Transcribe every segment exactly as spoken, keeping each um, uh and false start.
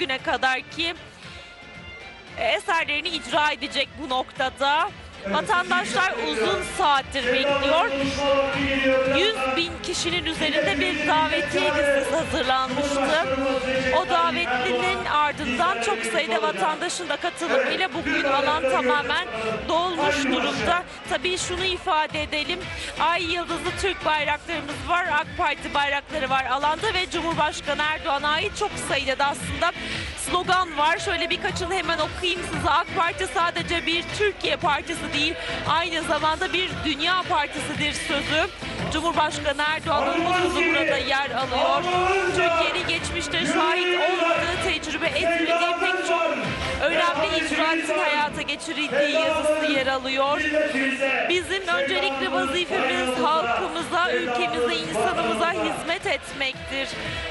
bugüne kadarki eserlerini icra edecek bu noktada. Vatandaşlar uzun saattir bekliyor. yüz bin kişinin üzerinde bir davetiye listesi hazırlanmıştı. O davetlinin ardından çok sayıda vatandaşın da katılımıyla bugün alan tamamen dolmuş durumda. Tabii şunu ifade edelim. Ay yıldızlı Türk bayraklarımız var, AK Parti bayrakları var alanda ve Cumhurbaşkanı Erdoğan'a ait çok sayıda da aslında slogan var. Şöyle birkaçını hemen okuyayım size. AK Parti sadece bir Türkiye partisi değil, aynı zamanda bir dünya partisidir sözü. Cumhurbaşkanı Erdoğan'ın bu sözü burada yer alıyor. Türkiye'nin geçmişte şahit olmadığı, tecrübe etmediği pek çok önemli icraatın hayata geçirildiği yazısı yer alıyor. Bizim öncelikle vazifemiz halkımıza, ülkemize, insanımıza hizmet etmektir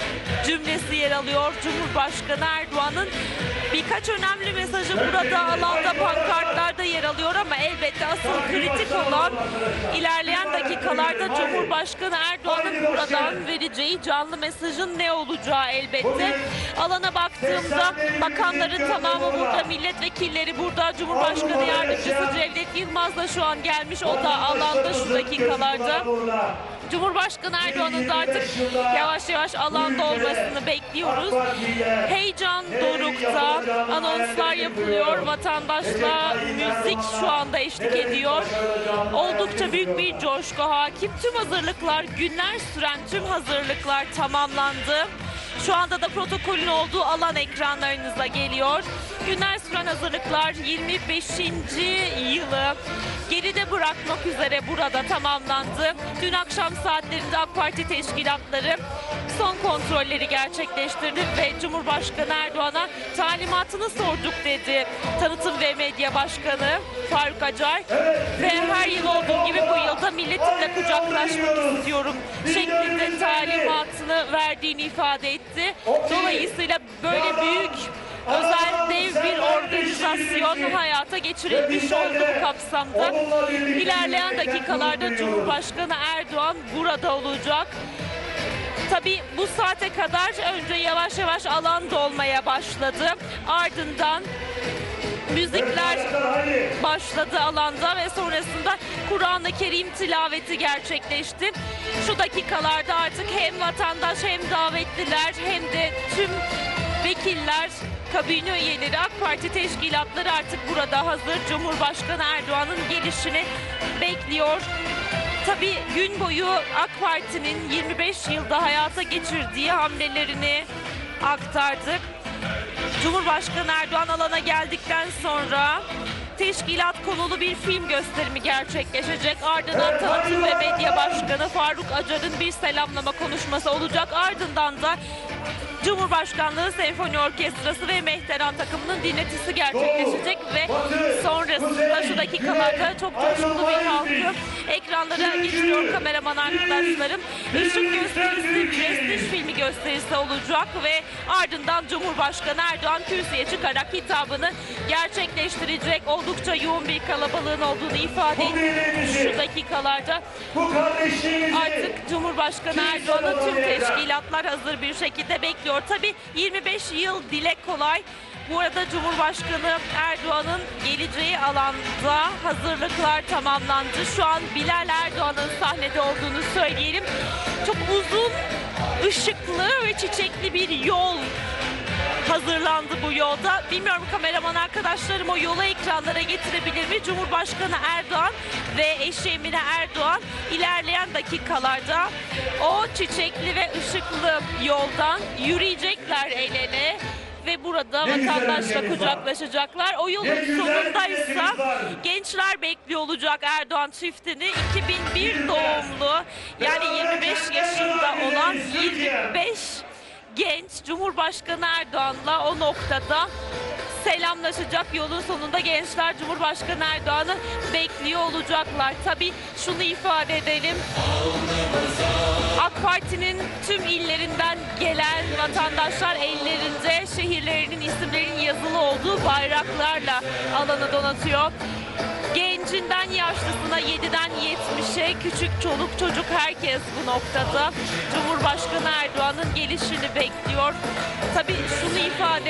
cümlesi yer alıyor. Cumhurbaşkanı Erdoğan'ın birkaç önemli mesajı burada alanda, pankartlarda yer alıyor ama elbette asıl kritik olan ilerleyen dakikalarda Cumhurbaşkanı Erdoğan'ın buradan vereceği canlı mesajın ne olacağı elbette. Alana baktığımda bakanların tamamı burada, milletvekilleri burada, Cumhurbaşkanı Yardımcısı Cevdet Yılmaz da şu an gelmiş, o da alanda şu dakikalarda. Cumhurbaşkanı Erdoğan'ın da artık yavaş yavaş alanda olmasını bekliyoruz. Heyecan dorukta, anonslar yapılıyor, vatandaşla müzik şu anda eşlik ediyor. Oldukça büyük bir coşku hakim. Tüm hazırlıklar, günler süren tüm hazırlıklar tamamlandı. Şu anda da protokolün olduğu alan ekranlarınıza geliyor. Günler süren hazırlıklar yirmi beşinci yılı geride bırakmak üzere burada tamamlandı. Dün akşam saatlerinde AK Parti teşkilatları son kontrolleri gerçekleştirdi ve Cumhurbaşkanı Erdoğan'a talimatını sorduk dedi Tanıtım ve Medya Başkanı Faruk Acar. Ve her yıl olduğu gibi bu yılda milletimle kucaklaşmak istiyorum şeklinde talimatını verdiğini ifade etti. Dolayısıyla böyle büyük, özel dev bir organizasyon hayata geçirilmiş oldu bu kapsamda. İlerleyen dakikalarda Cumhurbaşkanı Erdoğan burada olacak. Tabii bu saate kadar önce yavaş yavaş alan dolmaya başladı. Ardından müzikler başladı alanda ve sonrasında Kur'an-ı Kerim tilaveti gerçekleşti. Şu dakikalarda artık hem vatandaş hem davetliler hem de tüm vekiller, kabine üyeleri, AK Parti teşkilatları artık burada hazır. Cumhurbaşkanı Erdoğan'ın gelişini bekliyor. Tabii gün boyu AK Parti'nin yirmi beş yılda hayata geçirdiği hamlelerini aktardık. Cumhurbaşkanı Erdoğan alana geldikten sonra teşkilat konulu bir film gösterimi gerçekleşecek. Ardından Tanıtım ve Medya Başkanı Faruk Acar'ın bir selamlama konuşması olacak. Ardından da Cumhurbaşkanlığı Senfoni Orkestrası ve Mehteran takımının dinletisi gerçekleşecek ve sonrasında şu dakikalarda çok coşkulu bir halkı ekranlara getiriyor kameraman arkadaşlarım. Işık gösterisi, prestij filmi gösterisi olacak ve ardından Cumhurbaşkanı Erdoğan kürsüye çıkarak hitabını gerçekleştirecek. Oldukça yoğun bir kalabalığın olduğunu ifade etti şu dakikalarda. Artık Cumhurbaşkanı Erdoğan'ı tüm teşkilatlar hazır bir şekilde bekliyor. Tabii yirmi beş yıl dile kolay. Bu arada Cumhurbaşkanı Erdoğan'ın geleceği alanda hazırlıklar tamamlandı. Şu an Bilal Erdoğan'ın sahnede olduğunu söyleyelim. Çok uzun, ışıklı ve çiçekli bir yol hazırlandı bu yolda. Bilmiyorum, kameraman arkadaşlarım o yolu ekranlara getirebilir mi? Cumhurbaşkanı Erdoğan ve eşi Emine Erdoğan ilerleyen dakikalarda o çiçekli ve ışıklı yoldan yürüyecekler el ele ve burada vatandaşla kucaklaşacaklar. O yolun sonundaysa gençler bekliyor olacak Erdoğan çiftini. iki bin bir doğumlu, yani yirmi beş yaşında olan yirmi beş genç Cumhurbaşkanı Erdoğan'la o noktada selamlaşacak. Yolun sonunda gençler Cumhurbaşkanı Erdoğan'ı bekliyor olacaklar. Tabii şunu ifade edelim. AK Parti'nin tüm illerinden gelen vatandaşlar ellerinde şehirlerinin isimlerinin yazılı olduğu bayraklarla alanı donatıyor. Gencinden yaşlısına, yediden yetmişe, küçük çoluk çocuk herkes bu noktada Cumhurbaşkanı Erdoğan'ın gelişini bekliyor. Tabii şunu ifade